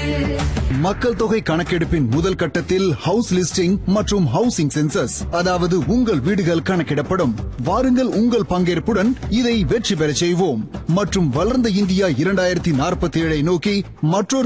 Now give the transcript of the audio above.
மக்கள் தொகை கணக்கெடுப்பின் முதல் கட்டத்தில் ஹவுஸ் லிஸ்டிங் மற்றும் ஹவுசிங் சென்சஸ், அதாவது உங்கள் வீடுகள் கணக்கிடப்படும். வாருங்கள், உங்கள் பங்கேற்புடன் இதை வெற்றி பெறச் செய்வோம் மற்றும் வளர்ந்த இந்தியா 2047 நோக்கி மற்றொரு